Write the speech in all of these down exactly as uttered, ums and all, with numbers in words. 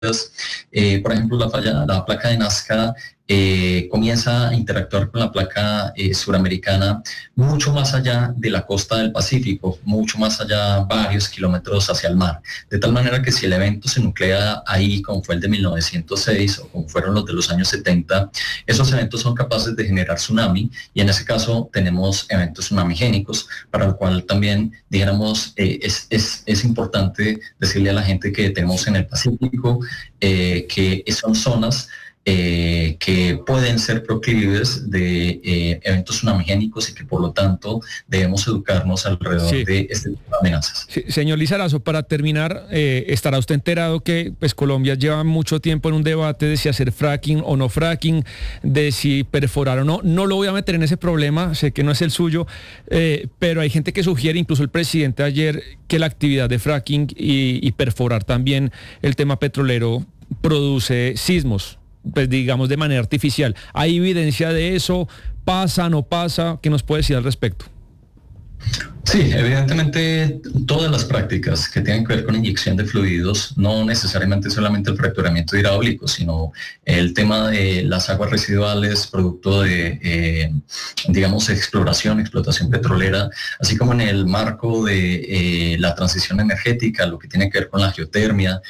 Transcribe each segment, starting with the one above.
Eh, por ejemplo, la, falla, la placa de Nazca eh, comienza a interactuar con la placa eh, suramericana mucho más allá de la costa del Pacífico, mucho más allá, varios kilómetros hacia el mar. De tal manera que si el evento se nuclea ahí, como fue el de mil novecientos seis o como fueron los de los años setenta, esos eventos son capaces de generar tsunami, y en ese caso tenemos eventos tsunamigénicos, para lo cual también, dijéramos, eh, es, es, es importante decirle a la gente que tenemos en el Pacífico Eh, que son zonas eh, que pueden ser proclives de eh, eventos tsunamigénicos y que por lo tanto debemos educarnos alrededor sí. de este tipo de amenazas. Sí, señor Lizarazo, para terminar, eh, estará usted enterado que pues, Colombia lleva mucho tiempo en un debate de si hacer fracking o no fracking, de si perforar o no. No lo voy a meter en ese problema, sé que no es el suyo, eh, pero hay gente que sugiere, incluso el presidente ayer, que la actividad de fracking y, y perforar también el tema petrolero produce sismos, pues digamos de manera artificial. ¿Hay evidencia de eso? ¿Pasa, no pasa? ¿Qué nos puede decir al respecto? Sí, evidentemente todas las prácticas que tienen que ver con inyección de fluidos, no necesariamente solamente el fracturamiento hidráulico, sino el tema de las aguas residuales, producto de, eh, digamos, exploración, explotación petrolera, así como en el marco de eh, la transición energética, lo que tiene que ver con la geotermia,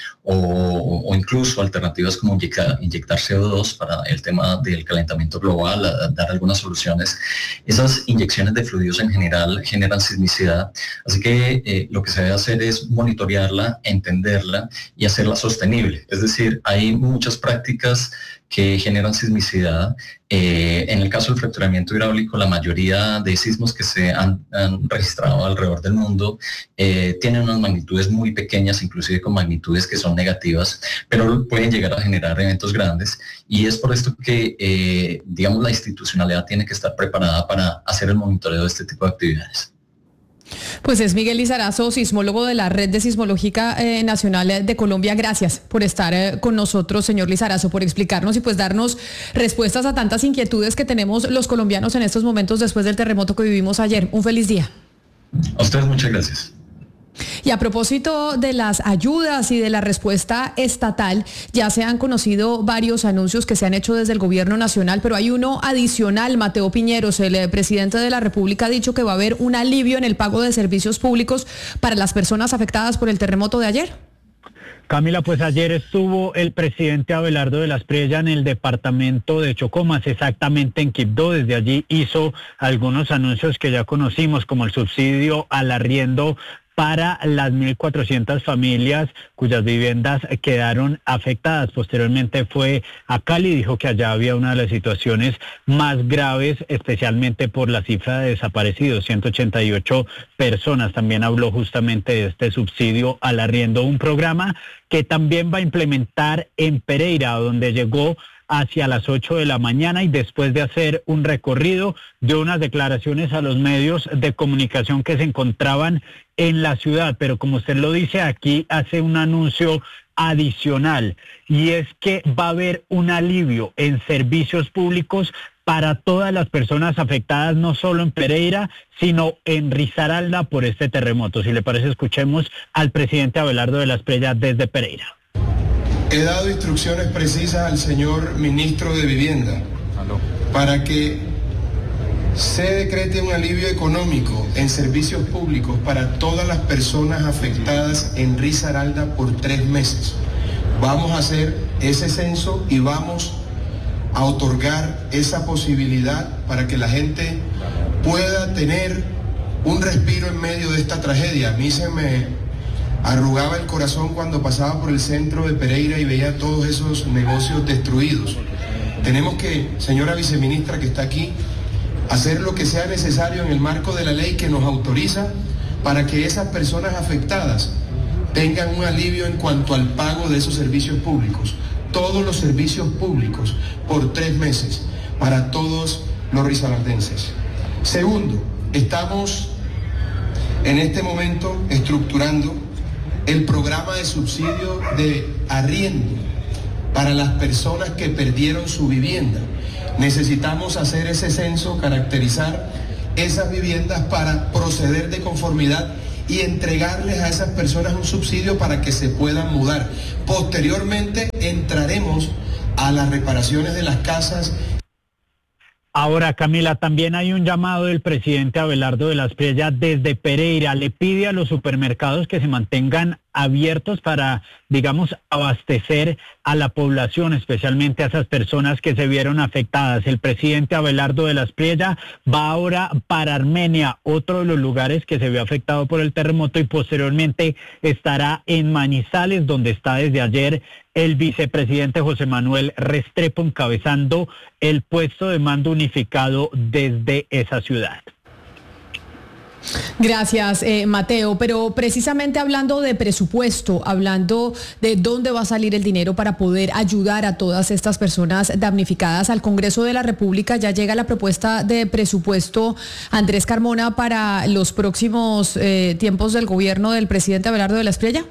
o, o incluso alternativas como inyectar, inyectar C O dos para el tema del calentamiento global, a, a dar algunas soluciones. Esas inyecciones de fluidos en general generan sismicidad, así que eh, lo que se debe hacer es monitorearla, entenderla y hacerla sostenible. Es decir, hay muchas prácticas que generan sismicidad. Eh, en el caso del fracturamiento hidráulico, la mayoría de sismos que se han, han registrado alrededor del mundo eh, tienen unas magnitudes muy pequeñas, inclusive con magnitudes que son negativas, pero pueden llegar a generar eventos grandes, y es por esto que, eh, digamos, la institucionalidad tiene que estar preparada para hacer el monitoreo de este tipo de actividades. Pues es Miguel Lizarazo, sismólogo de la Red de Sismológica eh, Nacional de Colombia. Gracias por estar eh, con nosotros, señor Lizarazo, por explicarnos y pues darnos respuestas a tantas inquietudes que tenemos los colombianos en estos momentos después del terremoto que vivimos ayer. Un feliz día. A ustedes muchas gracias. Y a propósito de las ayudas y de la respuesta estatal, ya se han conocido varios anuncios que se han hecho desde el gobierno nacional, pero hay uno adicional. Mateo Piñeros, el presidente de la República, ha dicho que va a haber un alivio en el pago de servicios públicos para las personas afectadas por el terremoto de ayer. Camila, pues ayer estuvo el presidente Abelardo de las Prella en el departamento de Chocó, más exactamente en Quibdó. Desde allí hizo algunos anuncios que ya conocimos, como el subsidio al arriendo para las mil cuatrocientas familias cuyas viviendas quedaron afectadas. Posteriormente fue a Cali, dijo que allá había una de las situaciones más graves, especialmente por la cifra de desaparecidos, ciento ochenta y ocho personas. También habló justamente de este subsidio al arriendo, un programa que también va a implementar en Pereira, donde llegó hacia las ocho de la mañana, y después de hacer un recorrido, dio unas declaraciones a los medios de comunicación que se encontraban en la ciudad. Pero como usted lo dice, aquí hace un anuncio adicional, y es que va a haber un alivio en servicios públicos para todas las personas afectadas, no solo en Pereira, sino en Risaralda por este terremoto. Si le parece, escuchemos al presidente Abelardo de las Prella desde Pereira. He dado instrucciones precisas al señor ministro de Vivienda para que se decrete un alivio económico en servicios públicos para todas las personas afectadas en Risaralda por tres meses. Vamos a hacer ese censo y vamos a otorgar esa posibilidad para que la gente pueda tener un respiro en medio de esta tragedia. A mí se me arrugaba el corazón cuando pasaba por el centro de Pereira y veía todos esos negocios destruidos. Tenemos que, señora viceministra que está aquí, hacer lo que sea necesario en el marco de la ley que nos autoriza para que esas personas afectadas tengan un alivio en cuanto al pago de esos servicios públicos. Todos los servicios públicos por tres meses para todos los risaraldenses. Segundo, estamos en este momento estructurando el programa de subsidio de arriendo para las personas que perdieron su vivienda. Necesitamos hacer ese censo, caracterizar esas viviendas para proceder de conformidad y entregarles a esas personas un subsidio para que se puedan mudar. Posteriormente entraremos a las reparaciones de las casas. Ahora, Camila, también hay un llamado del presidente Abelardo de las Prieya desde Pereira. Le pide a los supermercados que se mantengan abiertos para, digamos, abastecer a la población, especialmente a esas personas que se vieron afectadas. El presidente Abelardo de las Prieya va ahora para Armenia, otro de los lugares que se vio afectado por el terremoto, y posteriormente estará en Manizales, donde está desde ayer el vicepresidente José Manuel Restrepo encabezando el puesto de mando unificado desde esa ciudad. Gracias, eh, Mateo. Pero precisamente hablando de presupuesto, hablando de dónde va a salir el dinero para poder ayudar a todas estas personas damnificadas, al Congreso de la República ya llega la propuesta de presupuesto, Andrés Carmona, para los próximos eh, tiempos del gobierno del presidente Abelardo de las Prieya.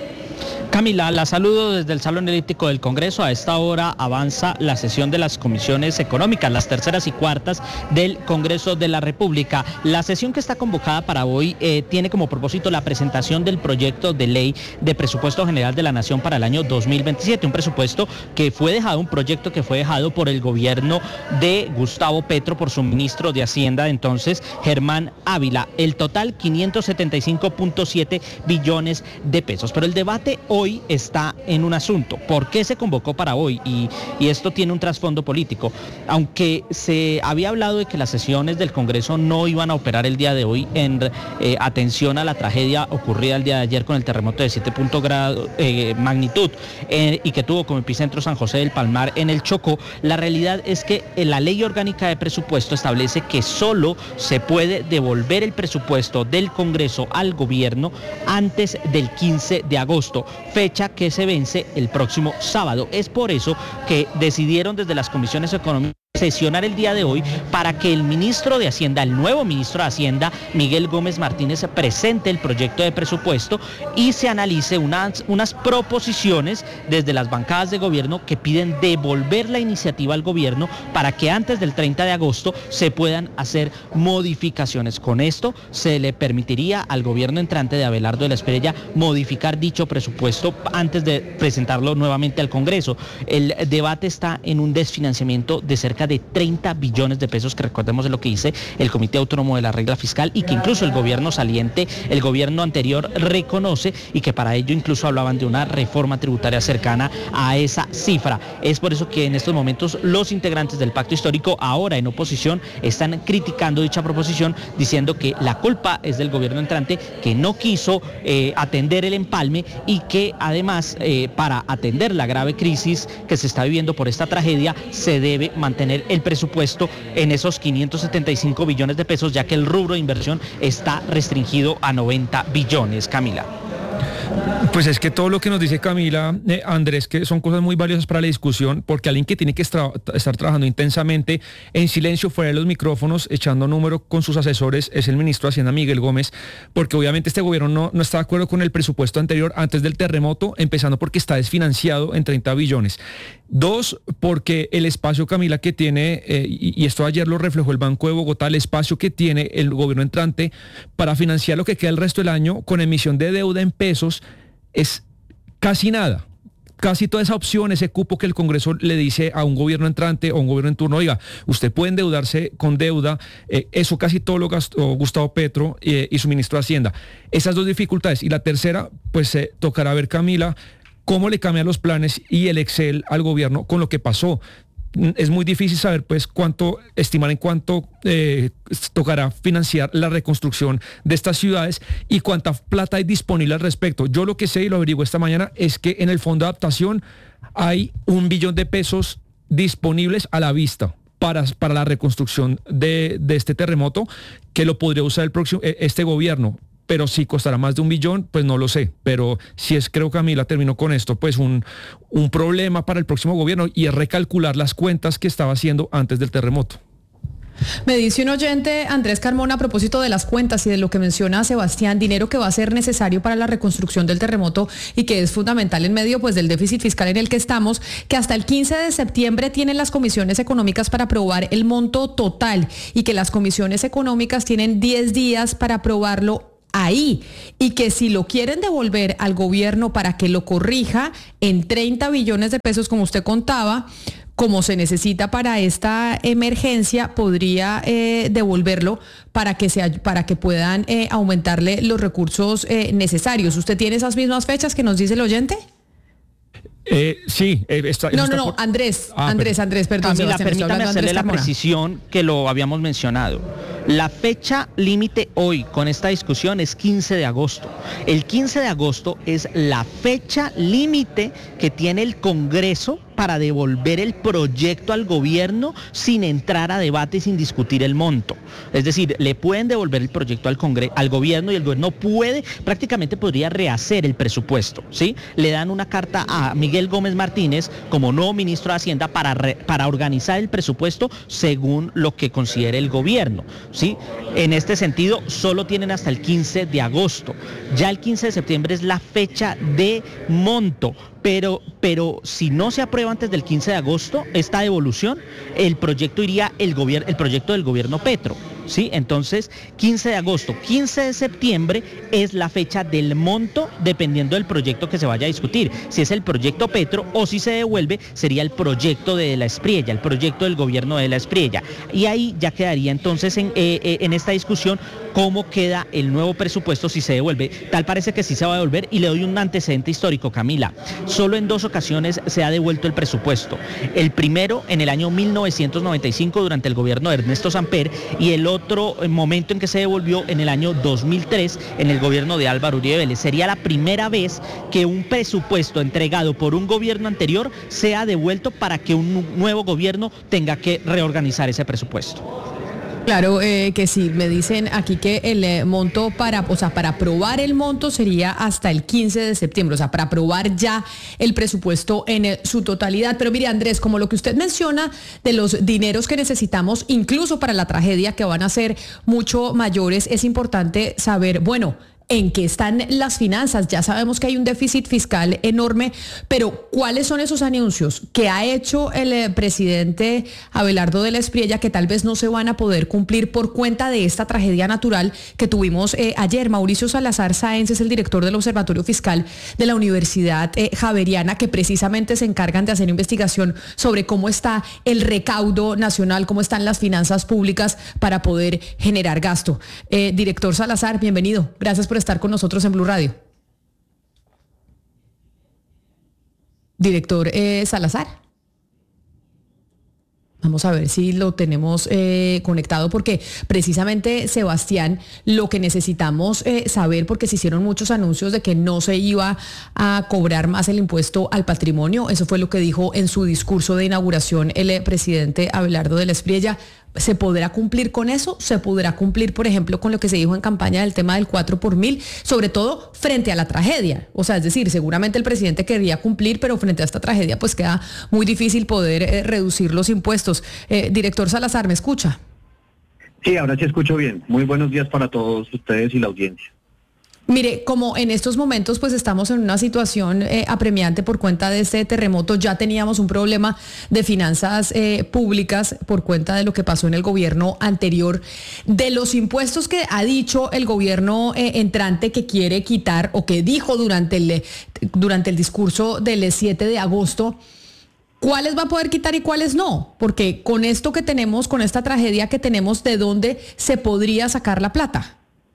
Camila, la saludo desde el Salón Elíptico del Congreso. A esta hora avanza la sesión de las comisiones económicas, las terceras y cuartas del Congreso de la República. La sesión que está convocada para hoy eh, tiene como propósito la presentación del proyecto de ley de presupuesto general de la Nación para el año dos mil veintisiete, un presupuesto que fue dejado, un proyecto que fue dejado por el gobierno de Gustavo Petro, por su ministro de Hacienda entonces, Germán Ávila. El total, quinientos setenta y cinco punto siete billones de pesos. Pero el debate hoy Hoy está en un asunto. ¿Por qué se convocó para hoy? Y, y esto tiene un trasfondo político. Aunque se había hablado de que las sesiones del Congreso no iban a operar el día de hoy en eh, atención a la tragedia ocurrida el día de ayer con el terremoto de siete puntos grado, eh, magnitud eh, y que tuvo como epicentro San José del Palmar en el Chocó, la realidad es que la ley orgánica de presupuesto establece que solo se puede devolver el presupuesto del Congreso al gobierno antes del quince de agosto. Fecha que se vence el próximo sábado. Es por eso que decidieron desde las comisiones económicas sesionar el día de hoy para que el ministro de Hacienda, el nuevo ministro de Hacienda, Miguel Gómez Martínez, presente el proyecto de presupuesto y se analice unas, unas proposiciones desde las bancadas de gobierno que piden devolver la iniciativa al gobierno para que antes del treinta de agosto se puedan hacer modificaciones. Con esto se le permitiría al gobierno entrante de Abelardo de las Prieya modificar dicho presupuesto antes de presentarlo nuevamente al Congreso. El debate está en un desfinanciamiento de cerca de treinta billones de pesos, que recordemos es lo que dice el Comité Autónomo de la Regla Fiscal y que incluso el gobierno saliente, el gobierno anterior, reconoce, y que para ello incluso hablaban de una reforma tributaria cercana a esa cifra. Es por eso que en estos momentos los integrantes del Pacto Histórico, ahora en oposición, están criticando dicha proposición, diciendo que la culpa es del gobierno entrante, que no quiso eh, atender el empalme y que además eh, para atender la grave crisis que se está viviendo por esta tragedia se debe mantener el presupuesto en esos quinientos setenta y cinco billones de pesos, ya que el rubro de inversión está restringido a noventa billones. Camila. Pues es que todo lo que nos dice Camila, eh, Andrés, que son cosas muy valiosas para la discusión, porque alguien que tiene que estar, estar trabajando intensamente, en silencio, fuera de los micrófonos, echando número con sus asesores, es el ministro de Hacienda, Miguel Gómez, porque obviamente este gobierno no, no está de acuerdo con el presupuesto anterior antes del terremoto, empezando porque está desfinanciado en treinta billones. Dos, porque el espacio, Camila, que tiene, eh, y, y esto ayer lo reflejó el Banco de Bogotá, el espacio que tiene el gobierno entrante para financiar lo que queda el resto del año con emisión de deuda en pesos es casi nada. Casi toda esa opción, ese cupo que el Congreso le dice a un gobierno entrante o un gobierno en turno, oiga, usted puede endeudarse con deuda, eh, eso casi todo lo gastó Gustavo Petro eh, y su ministro de Hacienda. Esas dos dificultades. Y la tercera, pues eh, tocará ver, Camila, cómo le cambian los planes y el Excel al gobierno con lo que pasó. Es muy difícil saber pues cuánto, estimar en cuánto eh, tocará financiar la reconstrucción de estas ciudades y cuánta plata hay disponible al respecto. Yo lo que sé, y lo averiguo esta mañana, es que en el fondo de adaptación hay un billón de pesos disponibles a la vista para, para la reconstrucción de, de este terremoto, que lo podría usar el próximo, este gobierno. Pero si costará más de un billón, pues no lo sé. Pero si es, creo que Camila terminó con esto, pues un, un problema para el próximo gobierno, y es recalcular las cuentas que estaba haciendo antes del terremoto. Me dice un oyente, Andrés Carmona, a propósito de las cuentas y de lo que menciona Sebastián, dinero que va a ser necesario para la reconstrucción del terremoto y que es fundamental en medio pues del déficit fiscal en el que estamos, que hasta el quince de septiembre tienen las comisiones económicas para aprobar el monto total y que las comisiones económicas tienen diez días para aprobarlo ahí, y que si lo quieren devolver al gobierno para que lo corrija en treinta billones de pesos, como usted contaba, como se necesita para esta emergencia, podría eh, devolverlo para que se, para que puedan eh, aumentarle los recursos eh, necesarios. ¿Usted tiene esas mismas fechas que nos dice el oyente? Eh, sí. Eh, está, no, está no, no, por... Andrés, ah, Andrés, pero... Andrés, perdón. Camila, Sebastián, permítame hacerle Andrés la Carmona. precisión que lo habíamos mencionado. La fecha límite hoy con esta discusión es quince de agosto. El quince de agosto es la fecha límite que tiene el Congreso para devolver el proyecto al gobierno sin entrar a debate y sin discutir el monto. Es decir, le pueden devolver el proyecto al Congreso, al gobierno, y el gobierno puede, prácticamente podría rehacer el presupuesto, ¿sí? Le dan una carta a Miguel Gómez Martínez como nuevo ministro de Hacienda para, re, para organizar el presupuesto según lo que considere el gobierno, ¿sí? En este sentido, solo tienen hasta el quince de agosto. Ya el quince de septiembre es la fecha de monto. Pero, pero si no se aprueba antes del quince de agosto esta devolución, el proyecto iría el gobierno, el proyecto del gobierno Petro, ¿sí? Entonces, quince de agosto, quince de septiembre es la fecha del monto, dependiendo del proyecto que se vaya a discutir. Si es el proyecto Petro o si se devuelve, sería el proyecto de la Espriella, el proyecto del gobierno de la Espriella. Y ahí ya quedaría entonces en, eh, en esta discusión cómo queda el nuevo presupuesto si se devuelve. Tal parece que sí se va a devolver, y le doy un antecedente histórico, Camila. Solo en dos ocasiones se ha devuelto el presupuesto. El primero en el año mil novecientos noventa y cinco durante el gobierno de Ernesto Samper, y el otro momento en que se devolvió en el año dos mil tres en el gobierno de Álvaro Uribe Vélez. Sería la primera vez que un presupuesto entregado por un gobierno anterior sea devuelto para que un nuevo gobierno tenga que reorganizar ese presupuesto. Claro eh, que sí, me dicen aquí que el eh, monto para, o sea, para aprobar el monto sería hasta el quince de septiembre, o sea, para aprobar ya el presupuesto en eh, su totalidad. Pero mire, Andrés, como lo que usted menciona de los dineros que necesitamos, incluso para la tragedia, que van a ser mucho mayores, es importante saber, bueno, en qué están las finanzas. Ya sabemos que hay un déficit fiscal enorme, pero ¿cuáles son esos anuncios que ha hecho el eh, presidente Abelardo de la Espriella que tal vez no se van a poder cumplir por cuenta de esta tragedia natural que tuvimos eh, ayer? Mauricio Salazar Sáenz es el director del Observatorio Fiscal de la Universidad eh, Javeriana, que precisamente se encargan de hacer investigación sobre cómo está el recaudo nacional, cómo están las finanzas públicas para poder generar gasto. Eh, director Salazar, bienvenido. Gracias por estar con nosotros en Blue Radio. Director eh, Salazar. Vamos a ver si lo tenemos eh, conectado, porque precisamente, Sebastián, lo que necesitamos eh, saber, porque se hicieron muchos anuncios de que no se iba a cobrar más el impuesto al patrimonio. Eso fue lo que dijo en su discurso de inauguración el eh, presidente Abelardo de la Espriella. ¿Se podrá cumplir con eso? ¿Se podrá cumplir, por ejemplo, con lo que se dijo en campaña del tema del cuatro por mil, sobre todo frente a la tragedia? O sea, es decir, seguramente el presidente quería cumplir, pero frente a esta tragedia pues queda muy difícil poder eh, reducir los impuestos. Eh, director Salazar, ¿me escucha? Sí, ahora sí escucho bien. Muy buenos días para todos ustedes y la audiencia. Mire, como en estos momentos pues estamos en una situación eh, apremiante por cuenta de este terremoto, ya teníamos un problema de finanzas eh, públicas por cuenta de lo que pasó en el gobierno anterior. De los impuestos que ha dicho el gobierno eh, entrante que quiere quitar, o que dijo durante el, durante el discurso del siete de agosto, ¿cuáles va a poder quitar y cuáles no? Porque con esto que tenemos, con esta tragedia que tenemos, ¿de dónde se podría sacar la plata?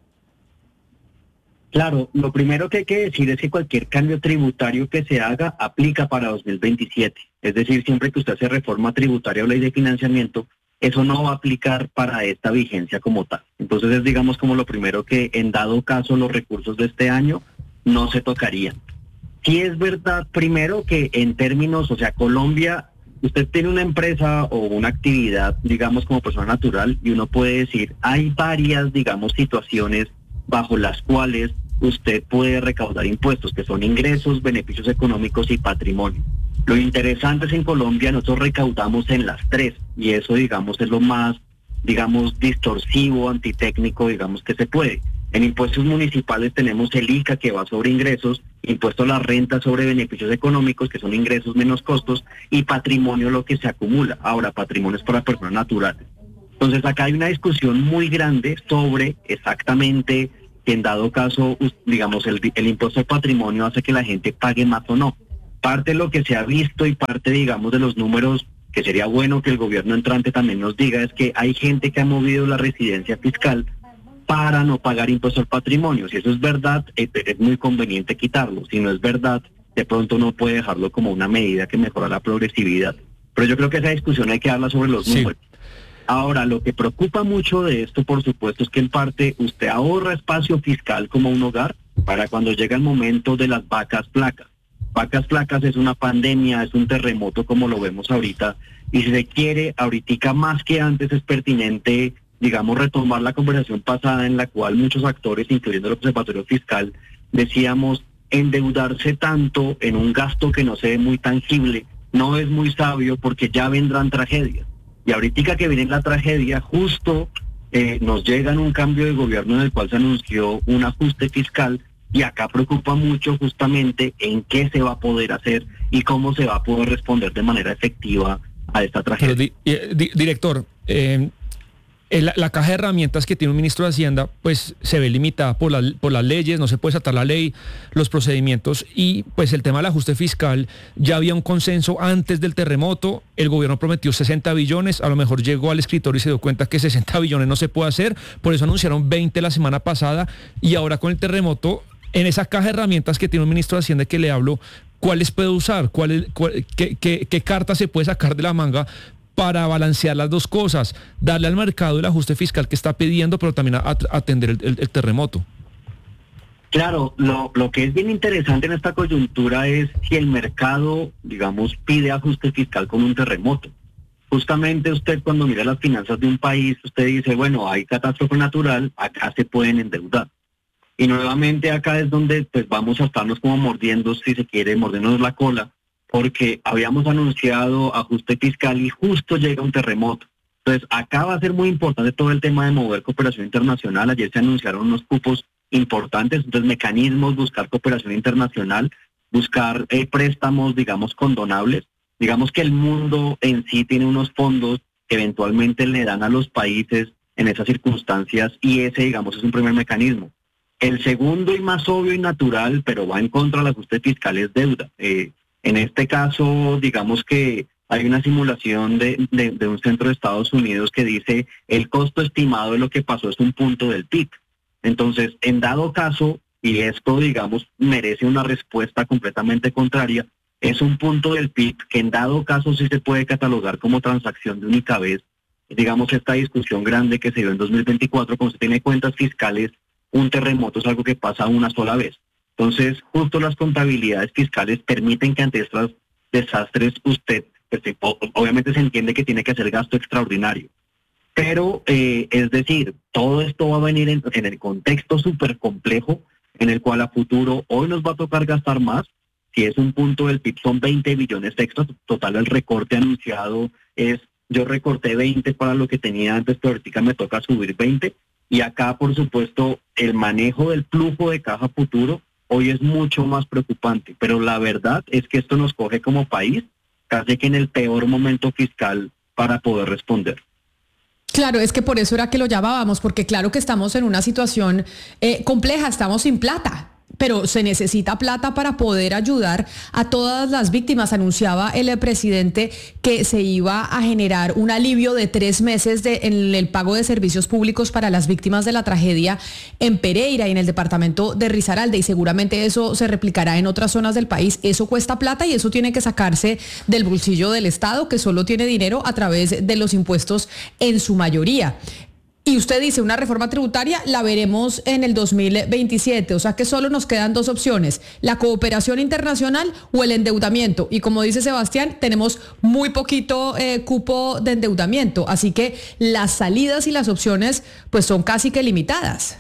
Claro, lo primero que hay que decir es que cualquier cambio tributario que se haga aplica para dos mil veintisiete. Es decir, siempre que usted hace reforma tributaria o ley de financiamiento, eso no va a aplicar para esta vigencia como tal. Entonces es, digamos, como lo primero que, en dado caso, los recursos de este año no se tocarían. Sí es verdad, primero, que en términos, o sea, Colombia, usted tiene una empresa o una actividad, digamos, como persona natural, y uno puede decir, hay varias, digamos, situaciones bajo las cuales usted puede recaudar impuestos, que son ingresos, beneficios económicos y patrimonio. Lo interesante es, en Colombia nosotros recaudamos en las tres, y eso, digamos, es lo más, digamos, distorsivo, antitécnico, digamos, que se puede. En impuestos municipales tenemos el I C A, que va sobre ingresos, impuesto a la renta sobre beneficios económicos, que son ingresos menos costos, y patrimonio, lo que se acumula. Ahora, patrimonio es para personas naturales. Entonces acá hay una discusión muy grande sobre exactamente que en dado caso, digamos, el, el impuesto al patrimonio hace que la gente pague más o no. Parte de lo que se ha visto y parte, digamos, de los números que sería bueno que el gobierno entrante también nos diga es que hay gente que ha movido la residencia fiscal para no pagar impuesto al patrimonio. Si eso es verdad, es, es muy conveniente quitarlo. Si no es verdad, de pronto no puede dejarlo como una medida que mejora la progresividad. Pero yo creo que esa discusión hay que darla sobre los sí. números. Ahora, lo que preocupa mucho de esto, por supuesto, es que en parte usted ahorra espacio fiscal como un hogar para cuando llega el momento de las vacas flacas. Vacas flacas es una pandemia, es un terremoto como lo vemos ahorita, y si se quiere, ahorita más que antes es pertinente, digamos, retomar la conversación pasada en la cual muchos actores, incluyendo el Observatorio Fiscal, decíamos endeudarse tanto en un gasto que no se ve muy tangible, no es muy sabio porque ya vendrán tragedias. Y ahorita que viene la tragedia, justo eh, nos llega en un cambio de gobierno en el cual se anunció un ajuste fiscal y acá preocupa mucho justamente en qué se va a poder hacer y cómo se va a poder responder de manera efectiva a esta tragedia. Pero, di, di, director, eh, la, la caja de herramientas que tiene un ministro de Hacienda pues se ve limitada por, la, por las leyes, no se puede saltar la ley, los procedimientos y pues el tema del ajuste fiscal, ya había un consenso antes del terremoto, el gobierno prometió sesenta billones, a lo mejor llegó al escritorio y se dio cuenta que sesenta billones no se puede hacer, por eso anunciaron veinte la semana pasada y ahora con el terremoto, en esa caja de herramientas que tiene un ministro de Hacienda que le hablo, ¿cuáles puede usar? ¿Cuál, cuál, qué, qué, ¿Qué carta se puede sacar de la manga para balancear las dos cosas? Darle al mercado el ajuste fiscal que está pidiendo, pero también a, a atender el, el, el terremoto. Claro, lo, lo que es bien interesante en esta coyuntura es si el mercado, digamos, pide ajuste fiscal con un terremoto. Justamente usted cuando mira las finanzas de un país, usted dice, bueno, hay catástrofe natural, acá se pueden endeudar. Y nuevamente acá es donde pues vamos a estarnos como mordiendo, si se quiere, mordiéndonos la cola, porque habíamos anunciado ajuste fiscal y justo llega un terremoto. Entonces acá va a ser muy importante todo el tema de mover cooperación internacional. Ayer se anunciaron unos cupos importantes, entonces mecanismos, buscar cooperación internacional, buscar eh, préstamos, digamos, condonables. Digamos que el mundo en sí tiene unos fondos que eventualmente le dan a los países en esas circunstancias y ese, digamos, es un primer mecanismo. El segundo y más obvio y natural, pero va en contra del ajuste fiscal, es deuda. Eh, en este caso, digamos que hay una simulación de, de, de un centro de Estados Unidos que dice el costo estimado de lo que pasó es un punto del P I B. Entonces, en dado caso, y esto, digamos, merece una respuesta completamente contraria, es un punto del P I B que en dado caso sí se puede catalogar como transacción de única vez. Digamos, esta discusión grande que se dio en dos mil veinticuatro, cuando se tiene cuentas fiscales, un terremoto es algo que pasa una sola vez. Entonces, justo las contabilidades fiscales permiten que ante estos desastres usted, pues, obviamente se entiende que tiene que hacer gasto extraordinario. Pero, eh, es decir, todo esto va a venir en, en el contexto súper complejo en el cual a futuro hoy nos va a tocar gastar más. Si es un punto del P I B, son veinte billones extras. Total, el recorte anunciado es, yo recorté veinte para lo que tenía antes, pero ahorita me toca subir veinte. Y acá, por supuesto, el manejo del flujo de caja futuro hoy es mucho más preocupante. Pero la verdad es que esto nos coge como país casi que en el peor momento fiscal para poder responder. Claro, es que por eso era que lo llamábamos, porque claro que estamos en una situación eh, compleja, estamos sin plata. Pero se necesita plata para poder ayudar a todas las víctimas. Anunciaba el presidente que se iba a generar un alivio de tres meses de, en el pago de servicios públicos para las víctimas de la tragedia en Pereira y en el departamento de Risaralda, y seguramente eso se replicará en otras zonas del país. Eso cuesta plata y eso tiene que sacarse del bolsillo del Estado, que solo tiene dinero a través de los impuestos en su mayoría. Y usted dice, una reforma tributaria la veremos en el dos mil veintisiete, o sea que solo nos quedan dos opciones, la cooperación internacional o el endeudamiento. Y como dice Sebastián, tenemos muy poquito eh, cupo de endeudamiento, así que las salidas y las opciones pues son casi que limitadas.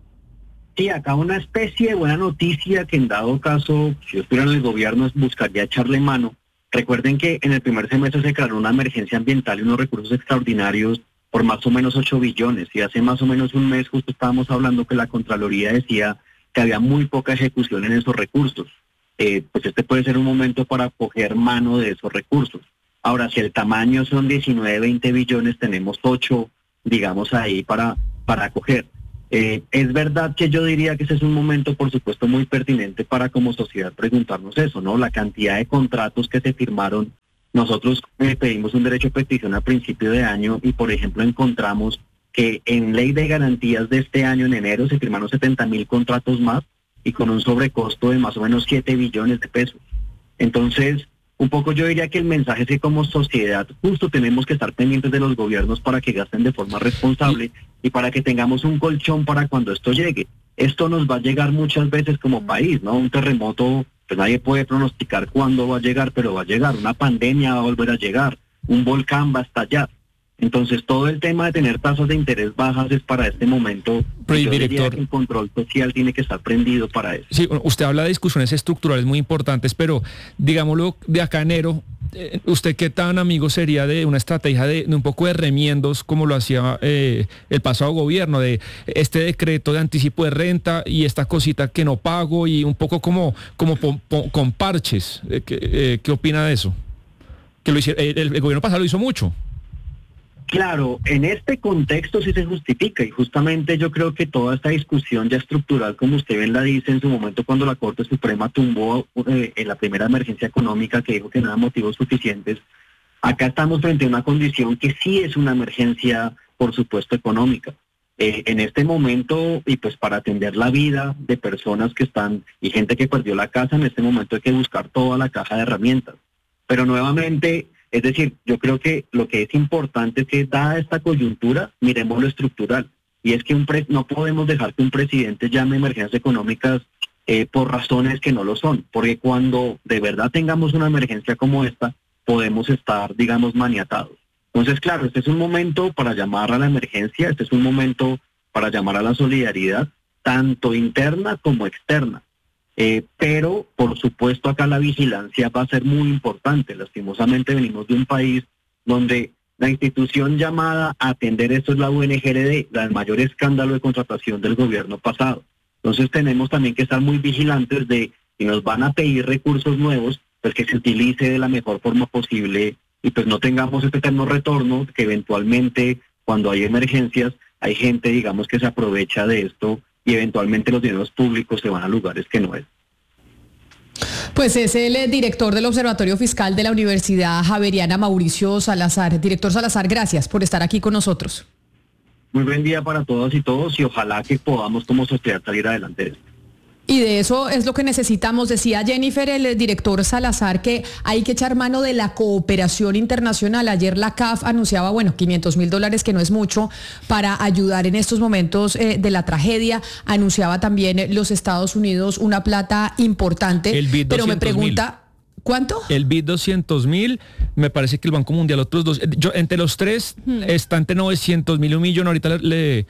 Sí, acá una especie de buena noticia que en dado caso, si yo estuviera en el gobierno, buscaría echarle mano. Recuerden que en el primer semestre se declaró una emergencia ambiental y unos recursos extraordinarios por más o menos ocho billones, y hace más o menos un mes justo estábamos hablando que la Contraloría decía que había muy poca ejecución en esos recursos. Eh, pues este puede ser un momento para coger mano de esos recursos. Ahora, si el tamaño son diecinueve, veinte billones, tenemos ocho, digamos, ahí para, para coger. Eh, es verdad que yo diría que ese es un momento, por supuesto, muy pertinente para como sociedad preguntarnos eso, ¿no? La cantidad de contratos que se firmaron. Nosotros eh, pedimos un derecho de petición a principio de año y, por ejemplo, encontramos que en ley de garantías de este año, en enero, se firmaron setenta mil contratos más y con un sobrecosto de más o menos siete billones de pesos. Entonces, un poco yo diría que el mensaje es que como sociedad justo tenemos que estar pendientes de los gobiernos para que gasten de forma responsable y para que tengamos un colchón para cuando esto llegue. Esto nos va a llegar muchas veces como país, ¿no? Un terremoto, pues nadie puede pronosticar cuándo va a llegar, pero va a llegar. Una pandemia va a volver a llegar. Un volcán va a estallar. Entonces, todo el tema de tener tasas de interés bajas es para este momento. Pero, yo director, diría que el control social tiene que estar prendido para eso. Sí, usted habla de discusiones estructurales muy importantes, pero digámoslo de acá a enero, eh, ¿usted qué tan amigo sería de una estrategia de, de un poco de remiendos como lo hacía eh, el pasado gobierno, de este decreto de anticipo de renta y esta cosita que no pago y un poco como, como po, po, con parches? Eh, ¿qué, eh, ¿Qué opina de eso? Que lo hiciera, el, el gobierno pasado lo hizo mucho. Claro, en este contexto sí se justifica y justamente yo creo que toda esta discusión ya estructural, como usted bien la dice, en su momento cuando la Corte Suprema tumbó eh, en la primera emergencia económica que dijo que no eran motivos suficientes, acá estamos frente a una condición que sí es una emergencia, por supuesto, económica. Eh, en este momento, y pues para atender la vida de personas que están, y gente que perdió la casa, en este momento hay que buscar toda la caja de herramientas. Pero nuevamente... Es decir, yo creo que lo que es importante es que, dada esta coyuntura, miremos lo estructural. Y es que un pre- no podemos dejar que un presidente llame emergencias económicas eh, por razones que no lo son. Porque cuando de verdad tengamos una emergencia como esta, podemos estar, digamos, maniatados. Entonces, claro, este es un momento para llamar a la emergencia, este es un momento para llamar a la solidaridad, tanto interna como externa. Eh, pero, por supuesto, acá la vigilancia va a ser muy importante. Lastimosamente venimos de un país donde la institución llamada a atender esto es la U N G R D, el mayor escándalo de contratación del gobierno pasado. Entonces tenemos también que estar muy vigilantes de si nos van a pedir recursos nuevos, pues que se utilice de la mejor forma posible y pues no tengamos este eterno retorno que eventualmente cuando hay emergencias hay gente, digamos, que se aprovecha de esto y eventualmente los dineros públicos se van a lugares que no es. Pues es el director del Observatorio Fiscal de la Universidad Javeriana, Mauricio Salazar. Director Salazar, gracias por estar aquí con nosotros. Muy buen día para todas y todos y ojalá que podamos como sociedad salir adelante de esto. Y de eso es lo que necesitamos. Decía Jennifer, el director Salazar, que hay que echar mano de la cooperación internacional. Ayer la C A F anunciaba, bueno, quinientos mil dólares, que no es mucho, para ayudar en estos momentos eh, de la tragedia. Anunciaba también los Estados Unidos una plata importante. El B I D pero me pregunta... ¿Cuánto? El B I D doscientos mil, me parece que el Banco Mundial otros dos, yo, entre los tres hmm. está entre novecientos mil y un millón, ahorita le... Le,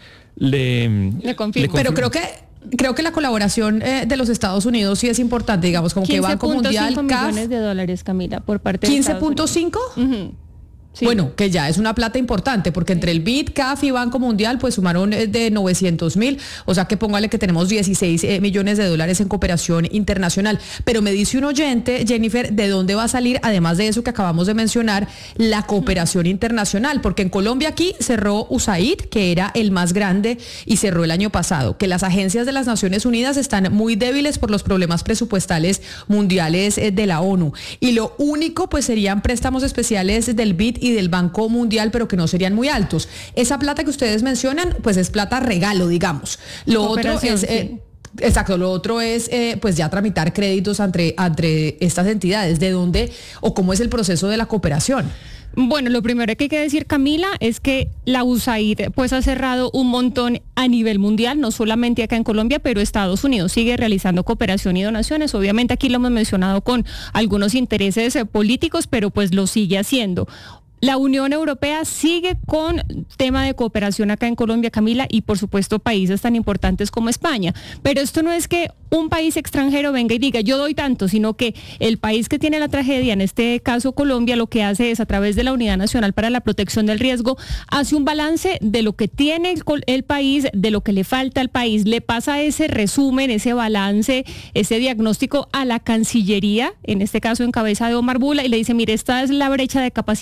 le, le confirmo. Pero creo que... Creo que la colaboración eh, de los Estados Unidos sí es importante, digamos, como que Banco Mundial, C A F, millones de dólares, Camila, por parte de quince punto cinco. Uh-huh. Sí. Bueno, que ya es una plata importante, porque entre el B I D, C A F y Banco Mundial, pues sumaron de novecientos mil, o sea que póngale que tenemos dieciséis eh, millones de dólares en cooperación internacional. Pero me dice un oyente, Jennifer, ¿de dónde va a salir, además de eso que acabamos de mencionar, la cooperación internacional? Porque en Colombia aquí cerró U S A I D, que era el más grande, y cerró el año pasado, que las agencias de las Naciones Unidas están muy débiles por los problemas presupuestales mundiales eh, de la ONU. Y lo único, pues serían préstamos especiales del B I D y del Banco Mundial, pero que no serían muy altos. Esa plata que ustedes mencionan, pues es plata regalo, digamos. Lo otro es... Eh, Exacto, lo otro es eh, pues ya tramitar créditos entre, entre estas entidades. ¿De dónde o cómo es el proceso de la cooperación? Bueno, lo primero que hay que decir, Camila, es que la U S A I D pues ha cerrado un montón a nivel mundial, no solamente acá en Colombia, pero Estados Unidos sigue realizando cooperación y donaciones. Obviamente aquí lo hemos mencionado con algunos intereses eh, políticos, pero pues lo sigue haciendo. La Unión Europea sigue con tema de cooperación acá en Colombia, Camila, y por supuesto países tan importantes como España. Pero esto no es que un país extranjero venga y diga yo doy tanto, sino que el país que tiene la tragedia, en este caso Colombia, lo que hace es a través de la Unidad Nacional para la Protección del Riesgo, hace un balance de lo que tiene el, el país, de lo que le falta al país, le pasa ese resumen, ese balance, ese diagnóstico a la Cancillería, en este caso en cabeza de Omar Bula, y le dice, mire, esta es la brecha de capacidades que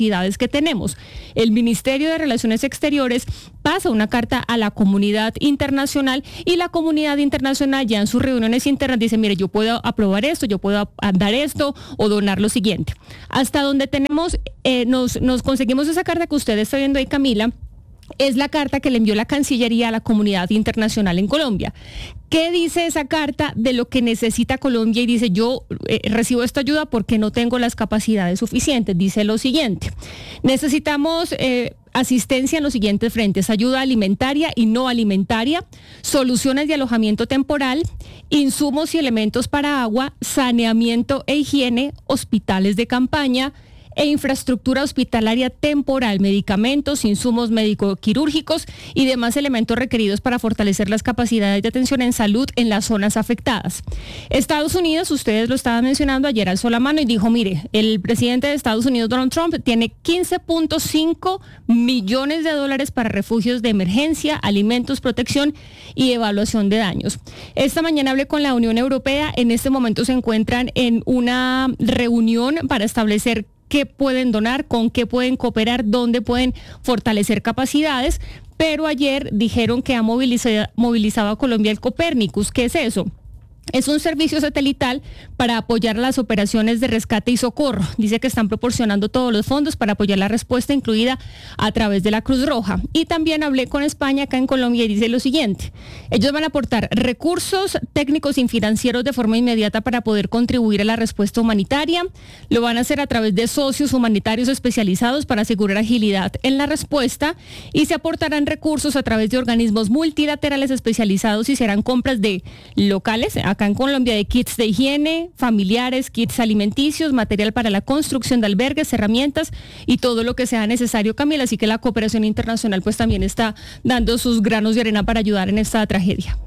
que tenemos. El Ministerio de Relaciones Exteriores pasa una carta a la comunidad internacional y la comunidad internacional ya en sus reuniones internas dice, mire, yo puedo aprobar esto, yo puedo dar esto o donar lo siguiente. Hasta donde tenemos, eh, nos, nos conseguimos esa carta que usted está viendo ahí, Camila, es la carta que le envió la Cancillería a la comunidad internacional en Colombia. ¿Qué dice esa carta de lo que necesita Colombia? Y dice, yo eh, recibo esta ayuda porque no tengo las capacidades suficientes. Dice lo siguiente, necesitamos eh, asistencia en los siguientes frentes: ayuda alimentaria y no alimentaria, soluciones de alojamiento temporal, insumos y elementos para agua, saneamiento e higiene, hospitales de campaña, e infraestructura hospitalaria temporal, medicamentos, insumos médico-quirúrgicos y demás elementos requeridos para fortalecer las capacidades de atención en salud en las zonas afectadas. Estados Unidos, ustedes lo estaban mencionando, ayer alzó la mano y dijo, mire, el presidente de Estados Unidos, Donald Trump, tiene quince punto cinco millones de dólares para refugios de emergencia, alimentos, protección y evaluación de daños. Esta mañana hablé con la Unión Europea, en este momento se encuentran en una reunión para establecer qué pueden donar, con qué pueden cooperar, dónde pueden fortalecer capacidades, pero ayer dijeron que ha movilizado, movilizado a Colombia el Copérnicus. ¿Qué es eso? Es un servicio satelital para apoyar las operaciones de rescate y socorro. Dice que están proporcionando todos los fondos para apoyar la respuesta, incluida a través de la Cruz Roja. Y también hablé con España acá en Colombia y dice lo siguiente: ellos van a aportar recursos técnicos y financieros de forma inmediata para poder contribuir a la respuesta humanitaria. Lo van a hacer a través de socios humanitarios especializados para asegurar agilidad en la respuesta, y se aportarán recursos a través de organismos multilaterales especializados y serán compras de locales, acá en Colombia, de kits de higiene, familiares, kits alimenticios, material para la construcción de albergues, herramientas y todo lo que sea necesario, Camila. Así que la cooperación internacional pues también está dando sus granos de arena para ayudar en esta tragedia.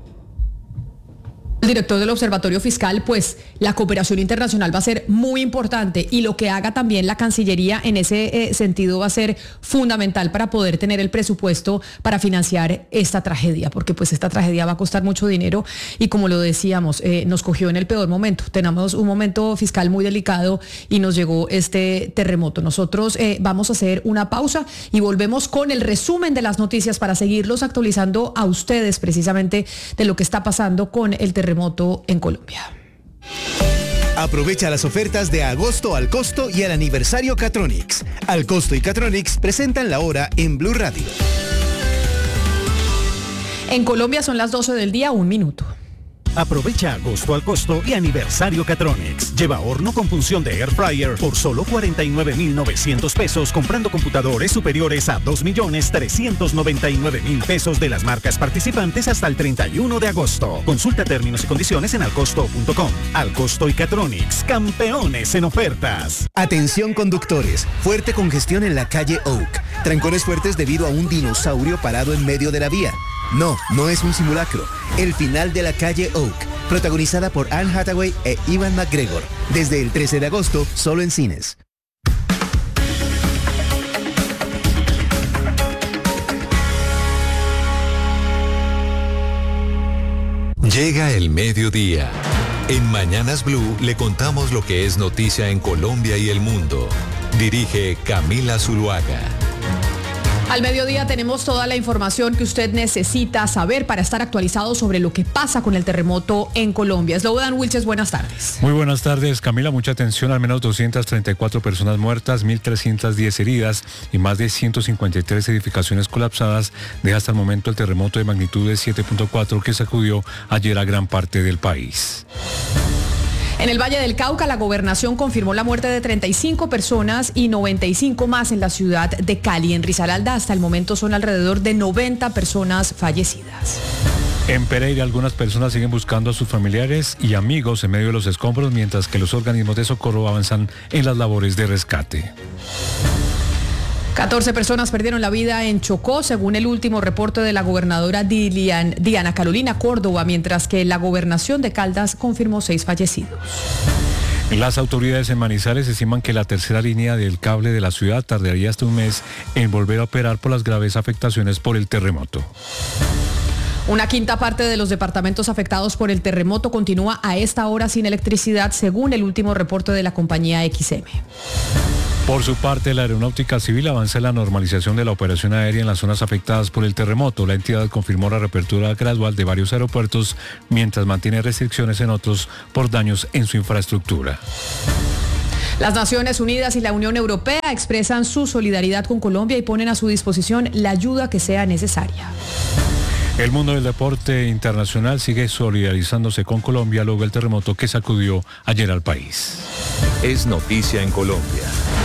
El director del Observatorio Fiscal, pues la cooperación internacional va a ser muy importante y lo que haga también la Cancillería en ese eh, sentido va a ser fundamental para poder tener el presupuesto para financiar esta tragedia, porque pues esta tragedia va a costar mucho dinero y como lo decíamos, eh, nos cogió en el peor momento. Tenemos un momento fiscal muy delicado y nos llegó este terremoto. Nosotros eh, vamos a hacer una pausa y volvemos con el resumen de las noticias para seguirlos actualizando a ustedes precisamente de lo que está pasando con el terremoto en Colombia. Aprovecha las ofertas de agosto al costo y el aniversario Catronics. Al costo y Catronics presentan la hora en Blue Radio. En Colombia son las doce del día, un minuto. Aprovecha agosto al costo y aniversario Catronics. Lleva horno con función de air fryer por solo cuarenta y nueve mil novecientos pesos comprando computadores superiores a dos millones trescientos noventa y nueve mil pesos de las marcas participantes hasta el treinta y uno de agosto. Consulta términos y condiciones en alcosto punto com. Alcosto y Catronics, campeones en ofertas. Atención conductores, fuerte congestión en la calle Oak. Trancones fuertes debido a un dinosaurio parado en medio de la vía. No, no es un simulacro. El final de la calle Oak, protagonizada por Anne Hathaway e Ewan McGregor. Desde el trece de agosto, solo en cines. Llega el mediodía. En Mañanas Blue le contamos lo que es noticia en Colombia y el mundo. Dirige Camila Zuluaga. Al mediodía tenemos toda la información que usted necesita saber para estar actualizado sobre lo que pasa con el terremoto en Colombia. Slobodan Wilches, buenas tardes. Muy buenas tardes, Camila. Mucha atención. Al menos doscientas treinta y cuatro personas muertas, mil trescientas diez heridas y más de ciento cincuenta y tres edificaciones colapsadas deja hasta el momento el terremoto de magnitud de siete punto cuatro que sacudió ayer a gran parte del país. En el Valle del Cauca, la gobernación confirmó la muerte de treinta y cinco personas y noventa y cinco más en la ciudad de Cali. En Risaralda, hasta el momento son alrededor de noventa personas fallecidas. En Pereira, algunas personas siguen buscando a sus familiares y amigos en medio de los escombros, mientras que los organismos de socorro avanzan en las labores de rescate. catorce personas perdieron la vida en Chocó, según el último reporte de la gobernadora Dilian, Diana Carolina Córdoba, mientras que la gobernación de Caldas confirmó seis fallecidos. Las autoridades en Manizales estiman que la tercera línea del cable de la ciudad tardaría hasta un mes en volver a operar por las graves afectaciones por el terremoto. Una quinta parte de los departamentos afectados por el terremoto continúa a esta hora sin electricidad, según el último reporte de la compañía X M. Por su parte, la Aeronáutica Civil avanza en la normalización de la operación aérea en las zonas afectadas por el terremoto. La entidad confirmó la reapertura gradual de varios aeropuertos, mientras mantiene restricciones en otros por daños en su infraestructura. Las Naciones Unidas y la Unión Europea expresan su solidaridad con Colombia y ponen a su disposición la ayuda que sea necesaria. El mundo del deporte internacional sigue solidarizándose con Colombia luego del terremoto que sacudió ayer al país. Es noticia en Colombia.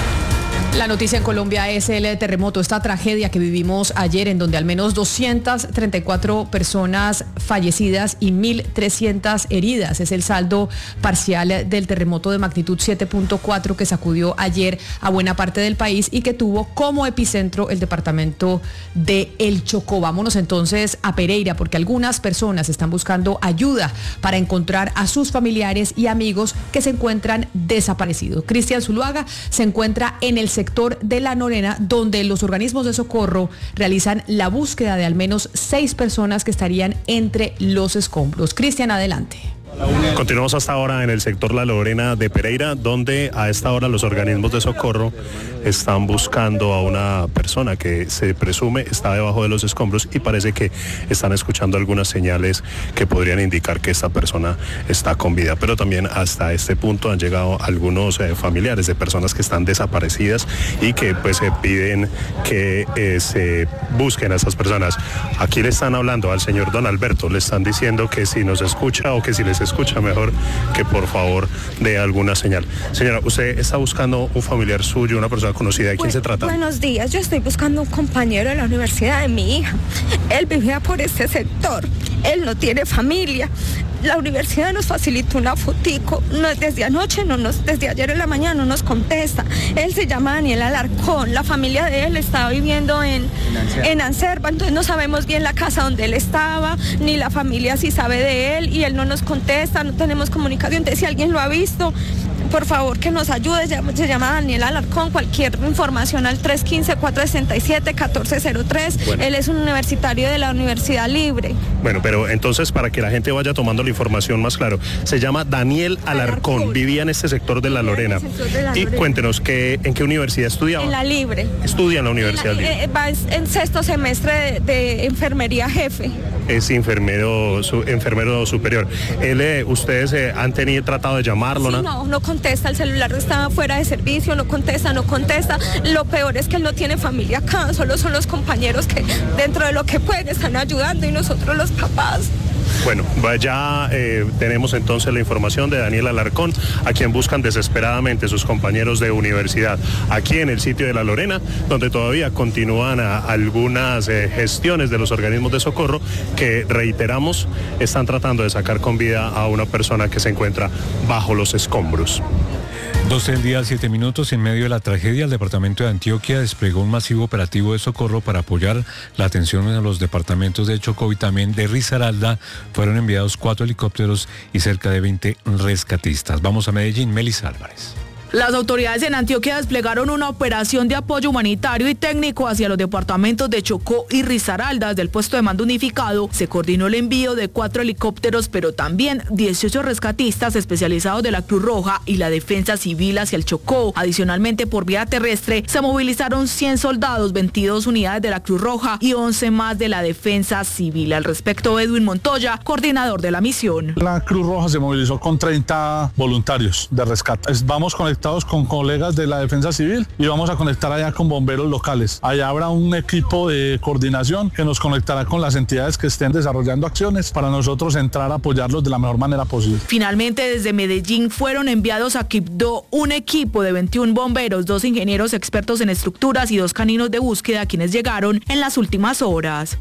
La noticia en Colombia es el terremoto, esta tragedia que vivimos ayer en donde al menos doscientas treinta y cuatro personas fallecidas y mil trescientas heridas. Es el saldo parcial del terremoto de magnitud siete punto cuatro que sacudió ayer a buena parte del país y que tuvo como epicentro el departamento de El Chocó. Vámonos entonces a Pereira porque algunas personas están buscando ayuda para encontrar a sus familiares y amigos que se encuentran desaparecidos. Cristian Zuluaga se encuentra en el sector de La Lorena, donde los organismos de socorro realizan la búsqueda de al menos seis personas que estarían entre los escombros. Cristian, adelante. Continuamos hasta ahora en el sector La Lorena de Pereira, donde a esta hora los organismos de socorro están buscando a una persona que se presume está debajo de los escombros y parece que están escuchando algunas señales que podrían indicar que esta persona está con vida. Pero también hasta este punto han llegado algunos eh, familiares de personas que están desaparecidas y que pues se piden que eh, se busquen a estas personas. Aquí le están hablando al señor Don Alberto, le están diciendo que si nos escucha o que si les escucha mejor que por favor dé alguna señal. Señora, usted está buscando un familiar suyo, una persona conocida, ¿de quién se trata? Buenos días, yo estoy buscando un compañero de la universidad de mi hija. Él vivía por este sector, él no tiene familia. La universidad nos facilitó una fotico, no, desde anoche, no nos, desde ayer en la mañana no nos contesta. Él se llama Daniel Alarcón, la familia de él estaba viviendo en, en Anserva, entonces no sabemos bien la casa donde él estaba, ni la familia si sabe de él, y él no nos contesta, no tenemos comunicación. Entonces, si alguien lo ha visto, por favor que nos ayude. Se llama Daniel Alarcón. Cualquier información al tres uno cinco, cuatro seis siete, uno cuatro cero tres. Bueno. Él es un universitario de la Universidad Libre. Bueno, pero entonces para que la gente vaya tomando la información más claro, se llama Daniel Alarcón, Alarcón. Vivía en este sector de La Lorena. De la y Lorena. Cuéntenos, que, ¿en qué universidad estudiaba? En la Libre. Estudia en la Universidad en la, Libre. Eh, va en sexto semestre de, de enfermería jefe. Es enfermero, su, enfermero superior. Él, eh, ¿Ustedes eh, han tenido tratado de llamarlo? Sí, ¿no? no, no contesta, el celular está fuera de servicio, no contesta, no contesta. Lo peor es que él no tiene familia acá, solo son los compañeros que dentro de lo que pueden están ayudando y nosotros los papás. Bueno, ya eh, tenemos entonces la información de Daniel Alarcón, a quien buscan desesperadamente sus compañeros de universidad, aquí en el sitio de La Lorena, donde todavía continúan a, algunas eh, gestiones de los organismos de socorro que, reiteramos, están tratando de sacar con vida a una persona que se encuentra bajo los escombros. doce del día, siete minutos. En medio de la tragedia, el departamento de Antioquia desplegó un masivo operativo de socorro para apoyar la atención en los departamentos de Chocó y también de Risaralda. Fueron enviados cuatro helicópteros y cerca de veinte rescatistas. Vamos a Medellín, Melissa Álvarez. Las autoridades en Antioquia desplegaron una operación de apoyo humanitario y técnico hacia los departamentos de Chocó y Risaralda. Desde el puesto de mando unificado se coordinó el envío de cuatro helicópteros, pero también dieciocho rescatistas especializados de la Cruz Roja y la Defensa Civil hacia el Chocó. Adicionalmente, por vía terrestre, se movilizaron cien soldados, veintidós unidades de la Cruz Roja y once más de la Defensa Civil. Al respecto, Edwin Montoya, coordinador de la misión. La Cruz Roja se movilizó con treinta voluntarios de rescate. Vamos conectados con colegas de la Defensa Civil y vamos a conectar allá con bomberos locales. Allá habrá un equipo de coordinación que nos conectará con las entidades que estén desarrollando acciones para nosotros entrar a apoyarlos de la mejor manera posible. Finalmente, desde Medellín fueron enviados a Quibdó un equipo de veintiún bomberos, dos ingenieros expertos en estructuras y dos caninos de búsqueda, quienes llegaron en las últimas horas.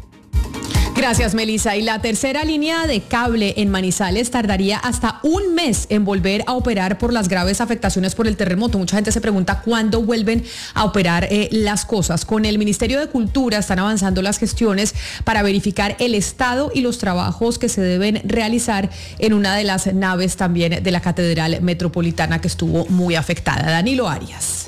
Gracias, Melissa. Y la tercera línea de cable en Manizales tardaría hasta un mes en volver a operar por las graves afectaciones por el terremoto. Mucha gente se pregunta cuándo vuelven a operar eh, las cosas. Con el Ministerio de Cultura están avanzando las gestiones para verificar el estado y los trabajos que se deben realizar en una de las naves también de la Catedral Metropolitana que estuvo muy afectada. Danilo Arias.